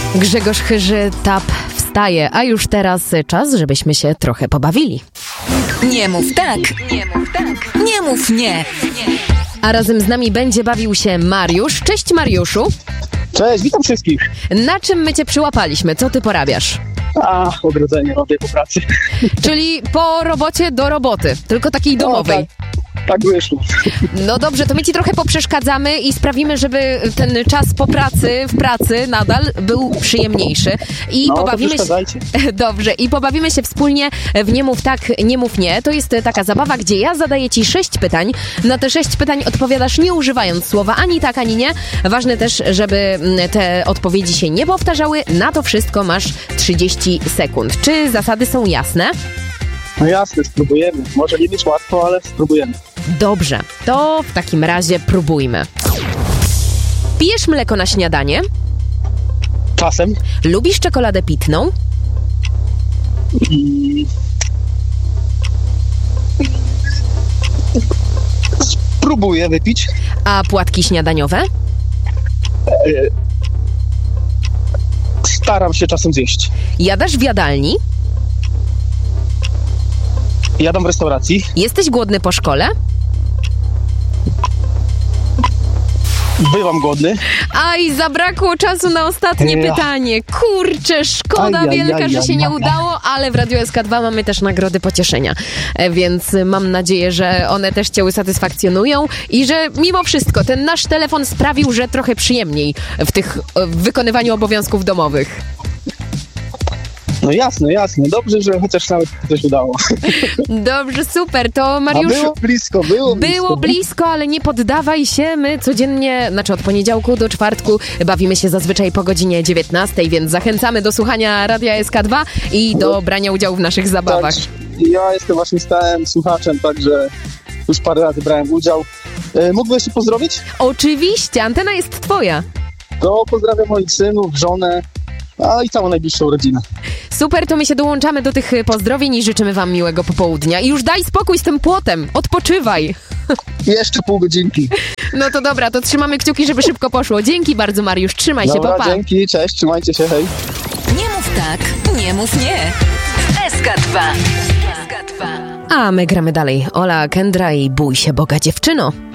Grzegorz Chyży, Tap wstaje, a już teraz czas, żebyśmy się trochę pobawili. Nie mów tak, nie mów tak, nie mów nie. A razem z nami będzie bawił się Mariusz. Cześć Mariuszu. Cześć, witam wszystkich. Na czym my cię przyłapaliśmy? Co ty porabiasz? Ogrodzenie robię po pracy. Czyli po robocie do roboty, tylko takiej domowej. Tak wyszło. No dobrze, to my ci trochę poprzeszkadzamy i sprawimy, żeby ten czas po pracy, w pracy nadal był przyjemniejszy. I pobawimy się. Dobrze, i pobawimy się wspólnie w Nie mów tak, nie mów nie. To jest taka zabawa, gdzie ja zadaję ci 6 pytań. Na te 6 pytań odpowiadasz nie używając słowa ani tak, ani nie. Ważne też, żeby te odpowiedzi się nie powtarzały. Na to wszystko masz 30 sekund. Czy zasady są jasne? No jasne, spróbujemy. Może nie być łatwo, ale spróbujemy. Dobrze, to w takim razie próbujmy. Pijesz mleko na śniadanie? Czasem. Lubisz czekoladę pitną? Spróbuję wypić. A płatki śniadaniowe? Staram się czasem zjeść. Jadasz w jadalni? Jadam w restauracji. Jesteś głodny po szkole? Bywam głodny. Aj, zabrakło czasu na ostatnie pytanie. Kurczę, szkoda wielka, że się nie udało, ale w Radiu SK2 mamy też nagrody pocieszenia. Więc mam nadzieję, że one też cię usatysfakcjonują i że mimo wszystko ten nasz telefon sprawił, że trochę przyjemniej w wykonywaniu obowiązków domowych. No jasne. Dobrze, że chociaż nawet coś udało. Dobrze, super. To Mariusz... Było blisko, ale nie poddawaj się. My codziennie, od poniedziałku do czwartku bawimy się zazwyczaj po godzinie 19, więc zachęcamy do słuchania Radia SK2 i do brania udziału w naszych zabawach. Tak, ja jestem właśnie stałym słuchaczem, także już parę razy brałem udział. Mógłbyś się pozdrowić? Oczywiście, antena jest twoja. To pozdrawiam moich synów, żonę, i całą najbliższą rodzinę. Super, to my się dołączamy do tych pozdrowień i życzymy wam miłego popołudnia. I już daj spokój z tym płotem, odpoczywaj. Jeszcze pół godzinki. No to dobra, to trzymamy kciuki, żeby szybko poszło. Dzięki bardzo, Mariusz, trzymaj się, pa. Dzięki, cześć, trzymajcie się, hej. Nie mów tak, nie mów nie. SK2. A my gramy dalej. Ola Kendra i Bój się Boga, dziewczyno.